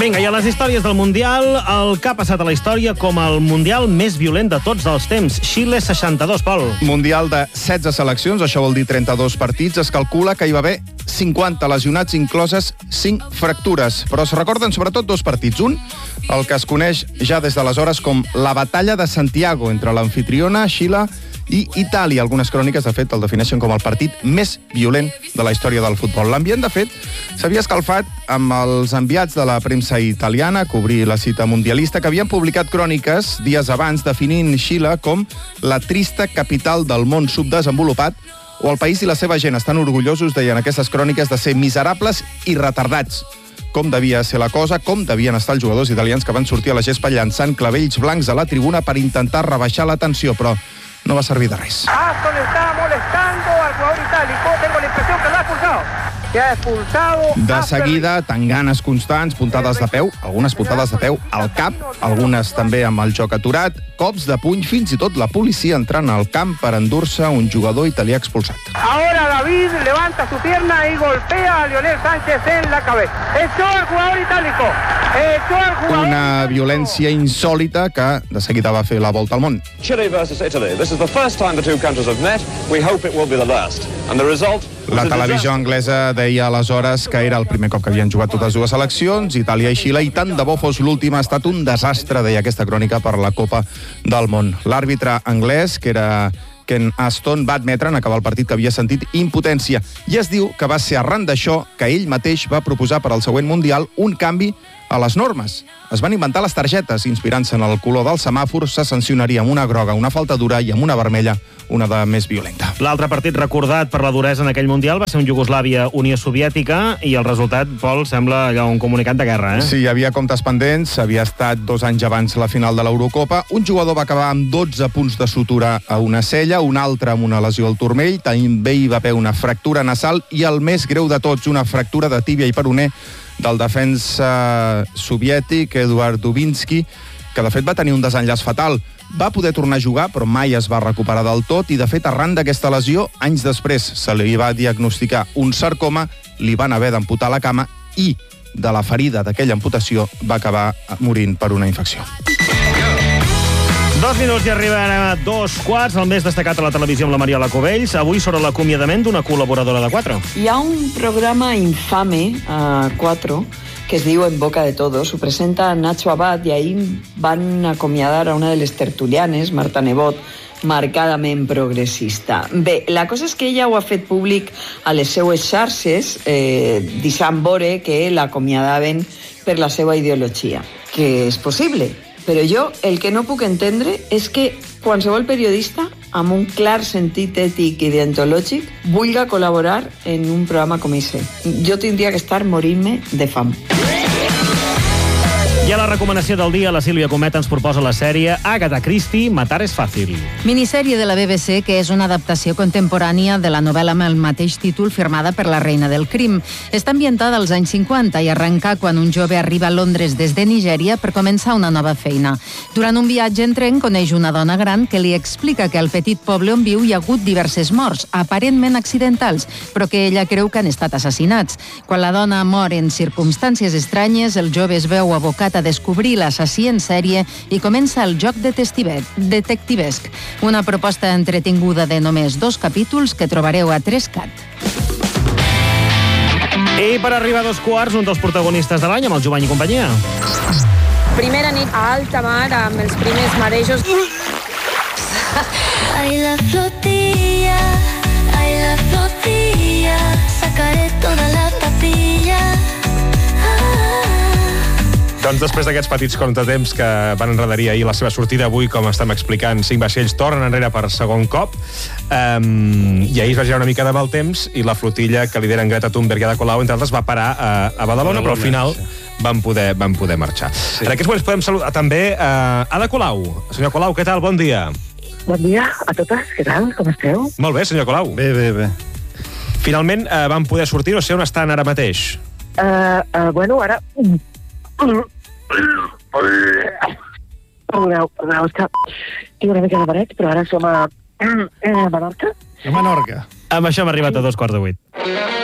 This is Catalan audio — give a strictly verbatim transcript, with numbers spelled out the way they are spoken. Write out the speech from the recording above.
Vinga, i a les històries del Mundial, el que ha passat a la història com el Mundial més violent de tots els temps. Xile seixanta-dos, Pol. Mundial de setze seleccions, això vol dir trenta-dos partits. Es calcula que hi va haver cinquanta lesionats, incloses cinc fractures. Però es recorden sobretot dos partits. Un, el que es coneix ja des d'aleshores com la Batalla de Santiago, entre l'amfitriona, Xile, i Itàlia. Algunes cròniques, de fet, el defineixen com el partit més violent de la història del futbol. L'ambient, de fet, s'havia escalfat amb els enviats de la premsa italiana a cobrir la cita mundialista, que havien publicat cròniques dies abans definint Xile com la trista capital del món subdesenvolupat, o el país i la seva gent estan orgullosos, deien aquestes cròniques, de ser miserables i retardats. Com devia ser la cosa, com devien estar els jugadors italians que van sortir a la gespa llançant clavells blancs a la tribuna per intentar rebaixar la tensió, però no va servir de res. Aston está molestando al jugador itálico. Tengo la impresión que lo ha expulsado. Que ha expulsado. De seguida, tanganes constants, puntades de peu, algunes puntades de peu al cap, algunes també amb el joc aturat, cops de puny, fins i tot la policia entrant al camp per endur-se un jugador italià expulsat. Ahora David levanta su pierna y golpea a Lionel Sánchez en la cabeza. Echó al jugador itálico. Echó al jugador. Una violència insòlita que de seguida va fer la volta al món. Chile versus Italy. This is the first time the two countries have met. We hope it will be the last. And the result... La televisió anglesa deia aleshores que era el primer cop que havien jugat totes dues seleccions, Itàlia i Xile, i tant de bo fos l'última, ha estat un desastre, deia aquesta crònica, per la Copa del Món. L'àrbitre anglès, que era Ken Aston, va admetre en acabar el partit que havia sentit impotència, i es diu que va ser arran d'això que ell mateix va proposar per al següent Mundial un canvi a les normes. Es van inventar les targetes, inspirant-se en el color del semàfor, se sancionaria amb una groga una falta dura i amb una vermella una de més violenta. L'altre partit recordat per la duresa en aquell Mundial va ser un Iugoslàvia-Unió Soviètica, i el resultat, Pol, sembla allò un comunicat de guerra, eh? Sí, hi havia comptes pendents, havia estat dos anys abans la final de l'Eurocopa. Un jugador va acabar amb dotze punts de sutura a una cella, un altre amb una lesió al turmell, també hi va haver una fractura nasal i, el més greu de tots, una fractura de tíbia i peroné del defensa soviètic Eduard Dubinsky, que de fet va tenir un desenllaç fatal. Va poder tornar a jugar, però mai es va recuperar del tot, i de fet, arran d'aquesta lesió, anys després se li va diagnosticar un sarcoma, li van haver d'amputar la cama i de la ferida d'aquella amputació va acabar morint per una infecció. Dos minuts i arribarem a dos quarts, el més destacat a la televisió amb la Mariola Cubells. Avui sobre l'acomiadament d'una col·laboradora de quatre. Hi ha un programa infame a quatre que es diu En boca de todos. Ho presenta Nacho Abad i ahir van acomiadar a una de les tertulianes, Marta Nebot, marcadament progressista. Bé, la cosa és que ella ho ha fet públic a les seues xarxes, eh, deixant veure que l'acomiadaven per la seva ideologia. Que és possible. Però jo el que no puc entendre és que qualsevol periodista amb un clar sentit ètic i deontològic vulga col·laborar en un programa com ese. Jo tindria que estar morint-me de fam. I a la recomanació del dia, la Sílvia Comet ens proposa la sèrie Agatha Christie, Matar és fàcil. Minissèrie de la B B C que és una adaptació contemporània de la novel·la amb el mateix títol firmada per la reina del crim. Està ambientada als anys cinquanta i arrenca quan un jove arriba a Londres des de Nigèria per començar una nova feina. Durant un viatge en tren coneix una dona gran que li explica que al petit poble on viu hi ha hagut diverses morts, aparentment accidentals, però que ella creu que han estat assassinats. Quan la dona mor en circumstàncies estranyes, el jove es veu abocat a descobrir l'assassí en sèrie i comença el joc detectivesc. Una proposta entretinguda de només dos capítols que trobareu a tres cat. I per arribar a dos quarts, un dels protagonistes de l'any amb el Jovany i companyia. Primera nit a alta mar amb els primers marejos. Ay, la flotilla, ay, la flotilla, sacaré toda la papilla. Doncs després d'aquests petits contratemps que van enredarir ahir la seva sortida, avui, com estem explicant, cinc vaixells tornen enrere per segon cop. Um, I ahir es va girar una mica de mal temps i la flotilla que lideren Greta Thunberg i Ada Colau, entre altres, va parar a, a Badalona, però al final van poder, van poder marxar. Sí. En aquests moments podem saludar també uh, Ada Colau. Senyor Colau, què tal? Bon dia. Bon dia a totes. Què tal? Com esteu? Molt bé, senyor Colau. Bé, bé, bé. Finalment uh, van poder sortir, no sé on estan ara mateix. Uh, uh, bueno, ara... Perdoneu, perdoneu, és que tinc una mica de paret, però ara som a, a Menorca. A Menorca. Amb això hem arribat a dos quarts de vuit.